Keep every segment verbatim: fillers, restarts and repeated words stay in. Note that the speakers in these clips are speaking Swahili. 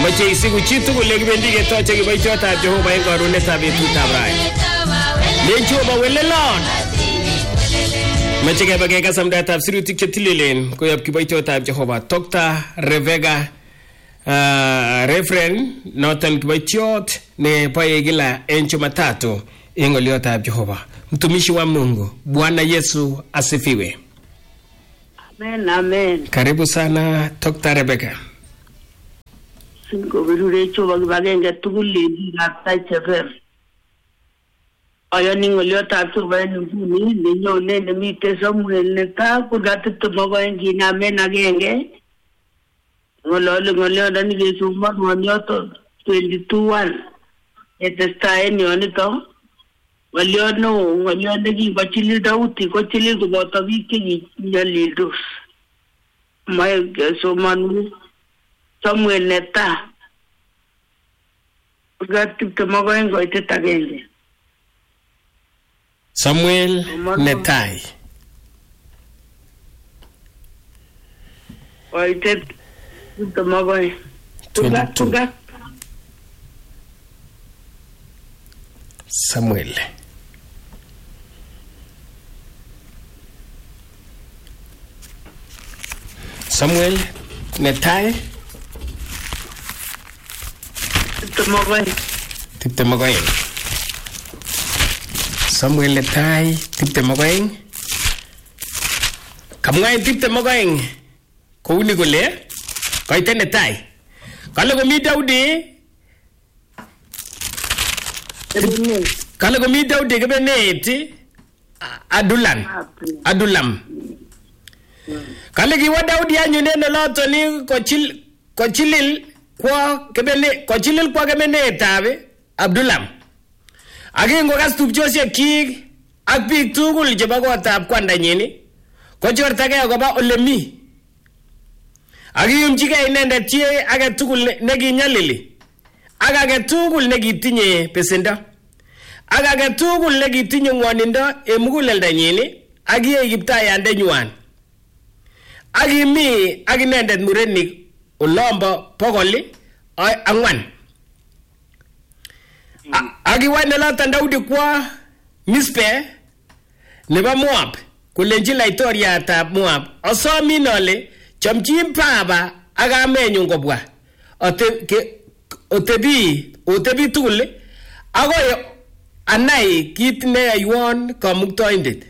amache isiku chi tugul lekibendi ketoche kiboitiotab Jehova eng karunetab betutab raini. Le Jehova welelon. Mache kebe kekas amdaetab sirutik chetililen koyob kiboitiotab Jehova. Doctor Rebecca uh, Reverend noton kiboitiot ne boye kila en Jumatatu eng oliotab Jehova. Mtumishi wa Mungu, Bwana Yesu asifiwe. Amen, amen. Karibu sana Doctor Rebecca. Singo birure choba bagenge tuguli ngata chefer. Aya ningo liota tuba ni ni nyo ne ne mite Samuel ne ta kugate to baba ngi na mena genge. Ngolo ngolo dani ge suma nyoto twenty-two one. Etesta enyo ni to. Walio no walio ndegi bachili dauti ko chili ko bota wiki ni nyalildos. Mai so manu Samuel neta. Ugati tomago engo iteta genge. Samuel Netai. Oitet tomago. Tuga tuga. Samuel. Samuel Netai. Tomago. Tomago. Samuel Netai tiptemogoeng. Kamwae tiptemogoeng. Kouni kole koite netai. Kale komi Daudi. Kale komi Daudi kebenet Adulan. Adulam. Kale kiwa Daudi anyune noloto ni kochil kochilil kwa kebene kochilil kwa kebenetab Abdulam. Agengo kastupchosiek kyik ak biik tugul chebo kotab kwandanyin kochortagei koba ole mi. Akiyumchigei inendet chi age tugul nekinyalili. Ak age tugul nekitinye besendo. Ak age tugul nekitinye ngwonindo eng muguleldanyin ak ye kiptayandenywan. Akimi ak inendet murenik olombo bokol angwan. Akiwa neloton Daudi kwa Mispe nebo Moab kolenji laitoriatab Moab asomin ale chomchin baba ak amenyu kobwa otebi otebi tugul akoi anai kit neyoiwon kamuktoindet.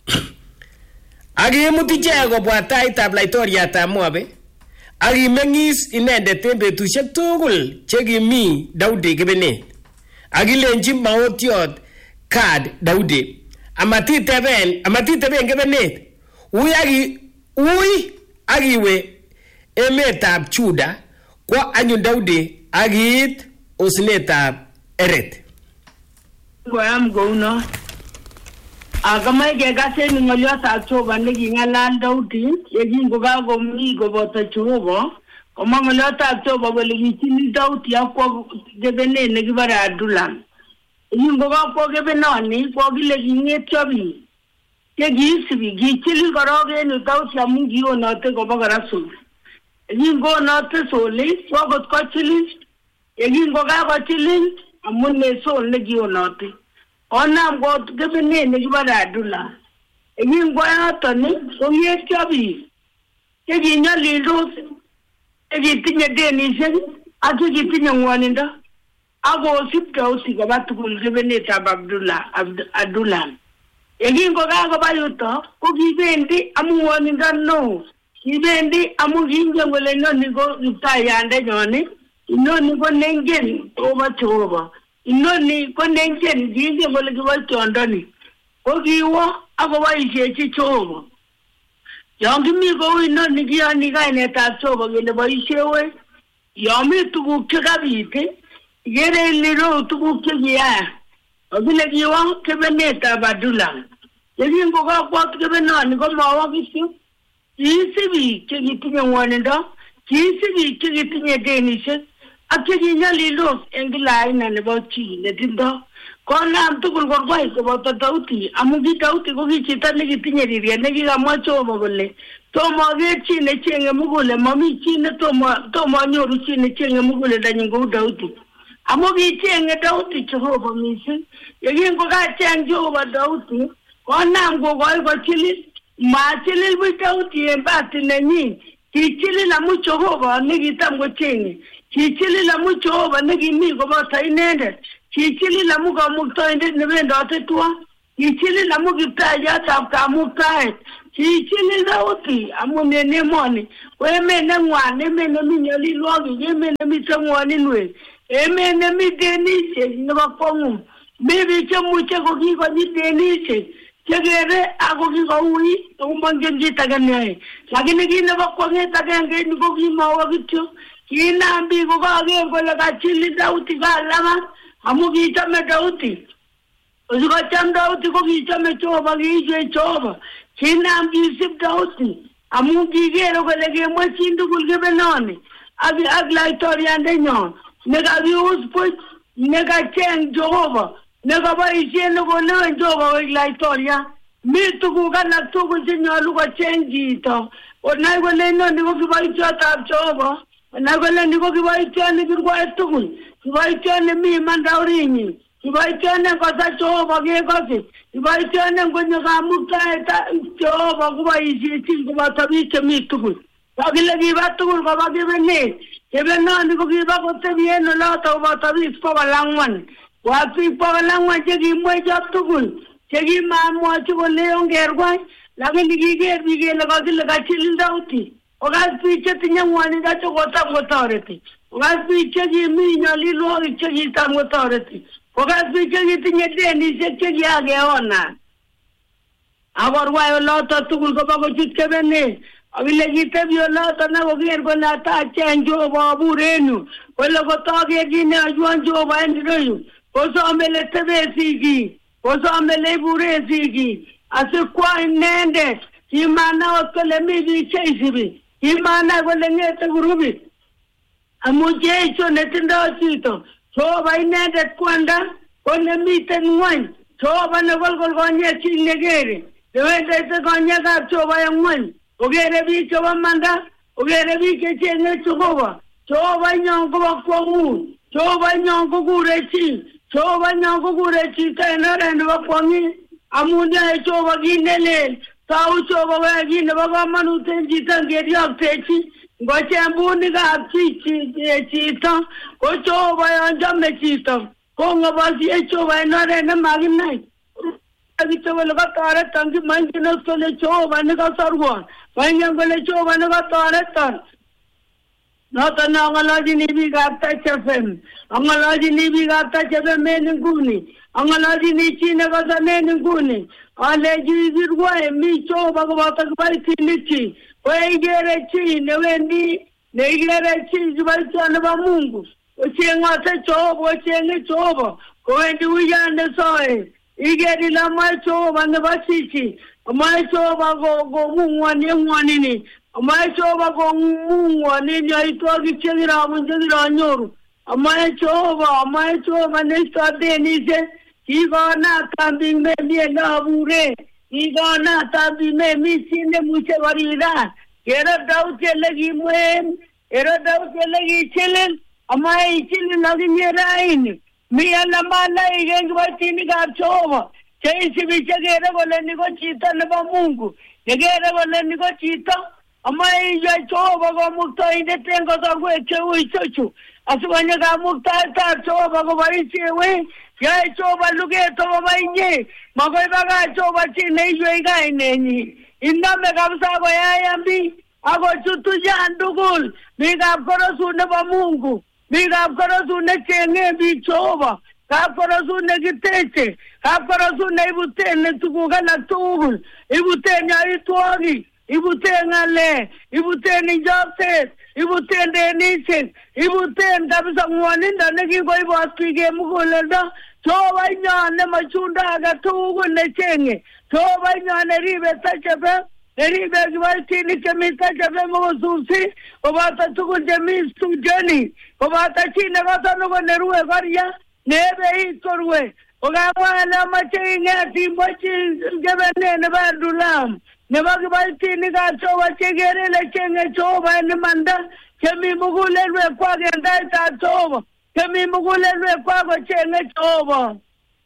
Akimut ichek kobwa taitab laitoriatab Moab akimeng'is inendet eng betusiek tugul chekimi Daudi kebenet. Akilenji maotiot Gad Daudi amatiteben amatiteben kebenet uy aki uy akiwe emetab Juda kwa anyun Daudi akiit osnetab Eret. Goyam gouno akamai ke gasen ngoliotab Jehova neking'alal Daudi yekingokakomi koboto Jehova komang'oliotab Jehova kole kichili Daudi akwo kebenet nekibare Adulam. Yingokakwo kebenoni kokile king'etyo biik chekiisibi kichili korok en Daudi amu kionote kobo kora Saul. Yingoonote Saul kokot kochilil yekingokakochilil amu ne Saul nekionote onam kot kebenet nekibare Adulam. Yingooyoton kong'etyo biik chekinyalildos ekitinye denisiek ak ekitinye ngwonindo akosip Daudi koba tugul kebenetab Abdullah Adulam. Yekingokakoba yuto ko kibendi amu ngwonindo no kibendi amu kingen kole inoni ko kiptayandenyon, inoni ko nengen Jehova Jehova, inoni ko nengen kingen kole kiboitiondoni ko kiwo akoboisiechi Jehova. Yon kimi kou inoni kiyoni kainetab Jehova kele boisiewe yon mi tuguk chekabit ikere ile rou tuguk chekiyai okile kiwo kebenetab Adulam. Yekingokakwo kebenoni komawo kityo kiisi biik chekitinye ngwonindo, kiisi biik chekitinye denisiek ak chekinyalildos eng kila aina nebo chi netindo konam tugul korwai koboto Dauti amu ki Dauti ko ki chito nekitinye ririe nekikamwa Jehova kole tomo aker chi nechenge mugule mami chi netomo tomo anyoru chi nechenge mugule danyin kou Dauti amu kichenge Dauti Jehova mising yekingokacheng Jehova Dauti konam kokoi kochilil machilil buch Dauti en bati nenyin kichilil amu Jehova nekitam kochenge kichilil amu Jehova nekimi koboto inendet kichilil amu kamuktoindet nebendote twa kichilil amu kiptayatab kamuktaet kichilil Dauti amu nenemoni ko emet nengwan emet nemi nyalilwogik emet nemite ngwoninwek emet nemi denisiek nebo kwong'ut mi biik chemuche kokikonyi denisiek chekere ako kikouit akomongen kit age neyoe lakini kit nebo kwong'et agenge ni ko kimawo kityo kinam biik kokaker kole kachilil Dauti kalabat amu kichome Dauti osikocham Dauti ko kichome Jehova kiichwe Jehova kinam kisib Dauti amu kikere kole kemwechin tugul kebenoni ak ak laitoriandenyon nekakius buch nekacheng Jehova nekaboisien nekolewen Jehova koik laitoriat mi tuguk alak tugul chenyolu kocheng chito onai kole inoni ko kiboitiotab Jehova onai kole ni ko kiboitiot nekirwoe tugul kiboitiot nemi imanda orinyin kiboitiot nengosa Jehova kekose kiboitiot nengonyo kamuktaet Jehova koboisiechin koboto biik chemi tugul kakile kiba tugul koba kebenet kebenoni ko kiba kotebi en oloto koboto biik bokol ang'wan kwa biik bokol ang'wan chekimwechop tugul chekimamwochi kole ongerwai lakini kiker biik kele kakile kachilil Dauti okas biik chetinye ng'wonindo chekotam kotoreti okas biik chekimi nyalilwogik chekitam kotoreti okas biik chekitinye denisiek chekiakeona akorwai oloto tugul koba kochut kebenet akile kitebi oloto nakoker kole atacheng Jehova abur en yu kole kotoker kit neyoiwon Jehova en ireyu kosome letebe sikik kosome leibure sikik asikwa inendet kimana ot kole mi biik cheisibi kimana kole ng'ete kurubit amu Jeiso netindoi chito Jehova inendet kwanda ko nemiten ng'wony Jehova nekolkol konyekchik nekere newendete konyekab Jehova en ng'wony okere biik chebo manda okere biik chechenge Jehova Jehova inyon kobo kwong'ut Jehova inyon kokure chi Jehova inyon kokure chito en oret nebo kwong'et amu yoe Jehova kit nelel tou Jehova koyoe kit nebo komonut en chito ngerioktechi ngochembunikab chito ko Jehova yon chome chito kong'obosie Jehova en oret nemakinai kityo kole katoreton kimongen ot kole Jehova nekasorwon moingen kole Jehova nekatoreton noton neong'olochini biikab Touch F M ang'olochini biikab Touch F M en nguni ang'olochini chi nekoson en nguni alechi kirwoe mi Jehova koboto kiboitinikchi ko ikere chi newendi neikere chi kiboitiot nebo Mungu ocheng'ote Jehova ocheng'e Jehova kowendi uyan nesoe iker ile amoe Jehova nebo chichi amoe Jehova komung'woni en ng'wonini amoe Jehova komung'woni yoitwogik chekirabun chekironyoru amoe Jehova amoe Jehova neisto denisiek kikonatam biik memi elobure kikonatam biik memi chi nemuche koriran kero Dauti elekimwen kero Dauti elekichilil amoe ichilil okinye raini mi alamalaik en kiboitinikab Jehova cheisibi chekere kole ni ko chito nebo Mungu chekere kole ni ko chito amoe iyai Jehova kamuktoindet en kosorwek cheu ichechu asikonyo kamuktaetab Jehova koboisiewe yoe Jehova luget akobo inye makoi bakach Jehova chi neiywei kainenyin inome kabisa koyayan biik akochutu yan tugul biikab korosut nebo Mungu biikab korosut necheng'en biik Jehova kapkorosut nekiteche kapkorosut neibuten tuguk alak tugul ibuten yoitwogik ibuten ng'alek ibuten injokset ibuten denisiek ibuten kabisa ng'wonindo nekikoibot biik en muguleldo Jehova inyon nemochundo age tugul necheng'e Jehova inyon neribe Touch F M neribe kiboitinik chemiten Cafe Mokosusi koboto tugul chemi studioni koboto chi nekosonu ko nerue koria nebeit korue kokamwaale amache ing'et imbochi kebene nebo Ndulam nebo kiboitinikab Jehova chekere ile cheng'e Jehova en imanda chemi mugulelwekwak en taitab Jehova chemi mugulelwekwak kocheng'e Jehova.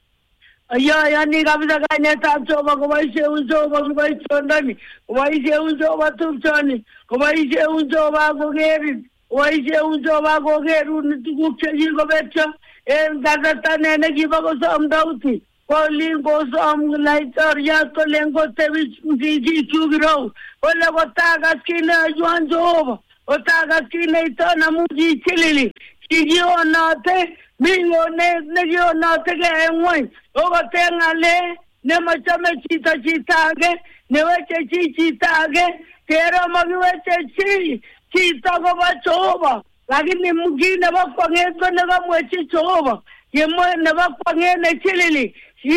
Ayayani kabisa kanyetab Jehova koboisheun Jehova kiboitiondoni koboisheun Jehova tupchoni koboisheun Jehova kokerin koboisheun Jehova kokerun tuguk chekikobetyo en kasarta ne nekibo kosom Dauti kolin kosom laitoriat kolen kotebi chichu kirou kole kotakas kit neyoiwon Jehova kotakas kit neiton amu kichilili kikionote millones nekionotegei en ng'wony okoten ng'alek nemochome chito chito age neweche chi chito age kero mokiweche chi chito kobo Jehova lakini kit nebo kwong'et ko nekamwechi Jehova yemwe nebo kwong'et nechilili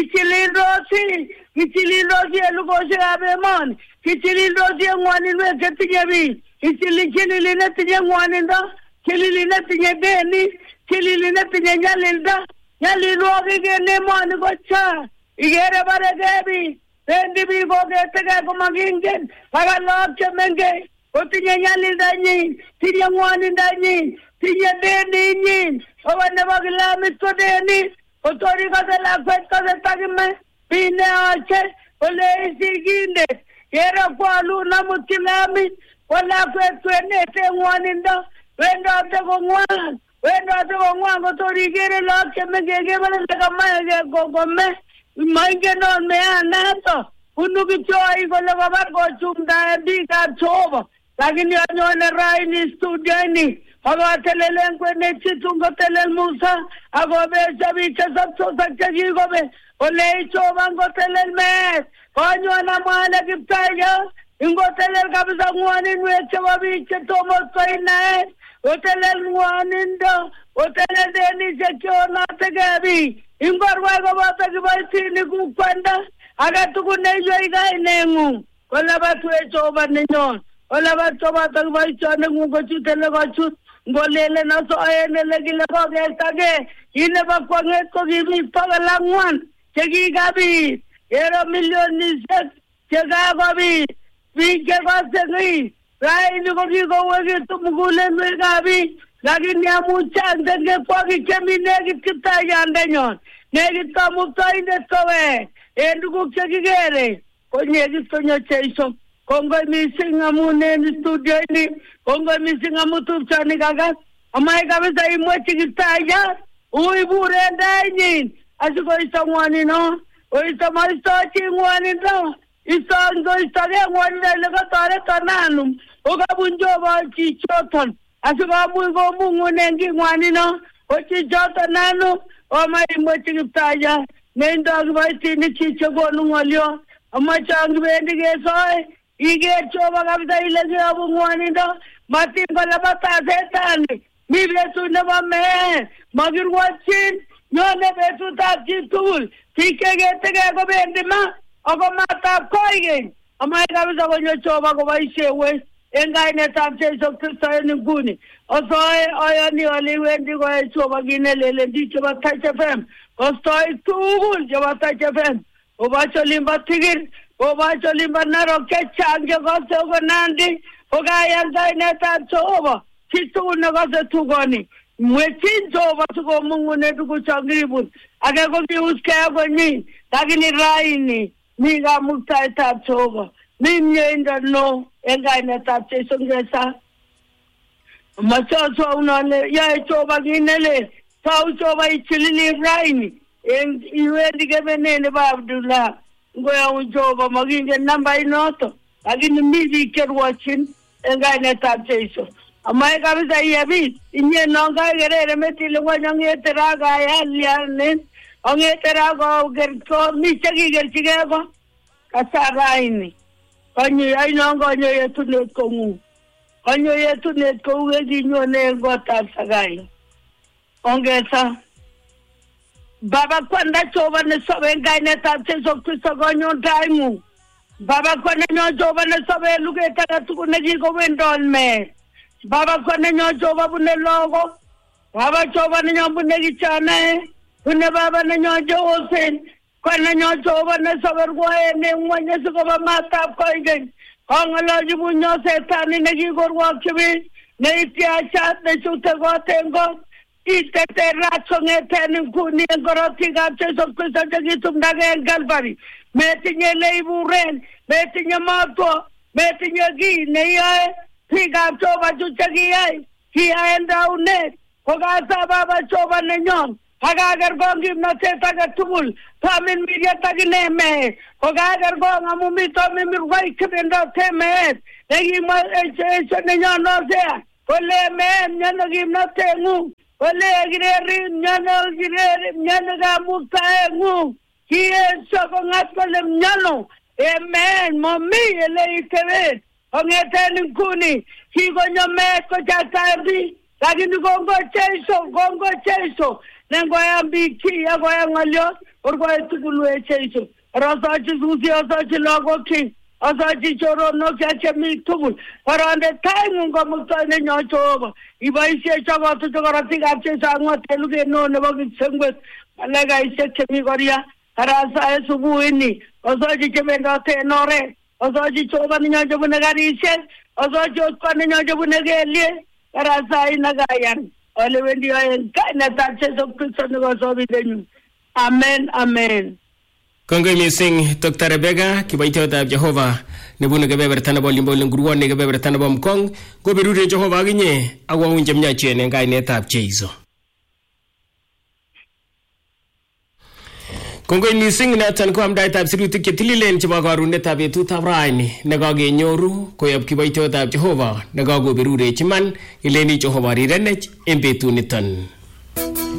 kichilildosi kichilildosi en lugosiekab emoni kichilildosi en ng'woninwek chetinye biik kichilili netinye ng'wonindo chilili netinye deni chilili netinye nyalilda nyalilwogik en emoni ko chang ikere baregei biik bendi biik koketegei komakingen baka look chemengech kotinye nyalildanyin tinye ng'wonindanyin tinye deninyin obo nebo kilamit ko denit kotor ikose lakwet kose takime biik neyoche kolei sigindet kero kwolun amut kilamit ko lakwet kwenet en ng'wonindo wendote kong'wan wendote kong'wan kotor ikere look chemengech kebore lekamae kome moingenon meanato bunu kichoi kole kobar kochumdaen biikab Jehova lakini anyone raini studioni akotelelen kwenet chitun kotelel Musa akobesha biik chesoptos ak chekikobe olei Jehova ngotelel meet konyon amwaane Kiptayo ingotelel kabisa ng'woninwek chebo biik chetomos koinae otelel ng'wonindo otelel denisiek cheonotegei biik ingorwai koboto kiboitinikuk kwanda age tugul neiywei kaineng'ung kolabatwech Jehova nenyon olabat koboto kiboitionikng'ung kochute lekochut ngolelen asoen ele kile kokestagei kit nebo kwong'et ko kibiik bokol ang'wan chekikabit kero milionisiek chekakobit biik chekoseng'ik raini ko kikowekitu mugulelwekab biik lakini amu chang tengekwokik chemi nekit Kiptayandenyon nekit kamuktoindet kowek en tuguk chekikere ko nekit konyo Jeiso kongoi mising amun en studioni kongoi mising amu tupchoni kakas amae kabisa imwechi Kiptayat uibur en tainyin asikoisto ng'wonindo oisto moisto chi ng'wonindo isto ngoistogei ng'wonindo ile kotoreton anum okabun Jehova chichoton asikomuch komung'unen ki ng'wonindo ko chichoton anum omae imwechi Kiptayat neindoi kiboitinik chi chekonu ng'olyo amache angibendi kesoe iker Jehova kabisa ile keyobu ng'wonindo matin kolabat asetani mi betut nebo meet makirwochin nyone betutab chitugul biik cheketegei kobendi ma ako matab koigeny amae kabisa konyo Jehova koboisiewech en kainetab Jeiso Kristo en nguni osoe ayani ale iwendi koyoe Jehova kit nelelen biik chebo Touch F M kostoi tugul chebo Touch F M koboch olimbo Tigir koboch olimbo Narok chechang chekose ko Nandi kokayan kainetab Jehova chitugul nekose tugoni mwechin Jehova sikomung'une tuguchon kiribun age ko kiuskei konyin lakini raini mi kamuktaetab Jehova mi mieindo no en kainetab Jeiso ngesa machoswa unole yae Jehova kit nelel tou Jehova ichilili raini en iwendi kebenene ba Abdullah ngoyaun Jehova makingen nambait noto lakini mi biik cherwochin en kainetab Jeiso amae kabisa iyebit inye non kakerere metile ng'wony ong'ete ra kayalianen ong'ete ra kokerko mi chekikerchigei ko kasar raini konyo ainon konyo yetunet kong'ung konyo yetunet kou yekinyone en kotab Sakai ongesa Baba kwanda Jehova nesobe en kainetab Jeiso Kristo konyon taing'ung Baba ko nenyo Jehova ne sobe lugeta ka tukune ki ko wendon me. Baba ko nenyo Jehova bune logo. Baba Jehova nenyo bune kichane. Bune baba nenyo Jehova ko nenyo Jehova ne sobe ko ene mwanye suko ba mata ko igen. Kongalo jibunyo setani ne ki ko wa kibi. Ne itia chat ne chute ko tengo. Ite te racho ngete ni kuni ngoroti kapche sokkusa jagi tumdage galbari. Metinye leiburen, metinye mato, metinye gi neye, piga choba chuchagi ai, ki aenda unet, kogasa baba choba nenyon, hagagar gongi mnaseta gatumul, tamin mirya tagine me, hogagar gong amumi tomi mirwai kibenda teme, negi ma eche eche nenyon no sea, kole me nyano gimnate ngu, kole gireri nyano gireri nyano gamuta ngu. Kiye soko ngatkole mnyano. Amen. Mami ele itewe. Ongeteni kuni. Kiko nyome ko chatabi. Lakini gongo cheiso. Gongo cheiso. Nengo ya mbiki. Yako ya ngalyo. Urgo ya tukuluwe cheiso. Rasachi susi. Rasachi lago ki. Rasachi choro no kia chemi tukul. Parande time unga muktane nyochoba. Iba isye chaka tu chokarati kapche sangwa teluge no nebo kisengwet. Alega isye chemi korea. Rasa subuh ini, ozoji cemenda tenore, ozoji coba ninyo jobu negarisel, ozoji otpa ninyo jobu negelie, rasa inagayan. Oleh wendio yang kaya tache sokristo negosobi denyu. Amen, amen. Kongoi mising Doctor Rebecca kibaitiotab Jehova nebunu kebeberta nebo Limbo Lenguruon ne kebeberta nebo Mkong goberure Jehova aginye agwaunje mnyachien eng kainetab Jeiso. Kongoi mising natan ko amdaitab sirutik chetililen chebo karunetab betutab raini nekakenyoru koyob kiboitiotab Jehova nekakoberurechi man ileni Jehova rirenech eng betuniton.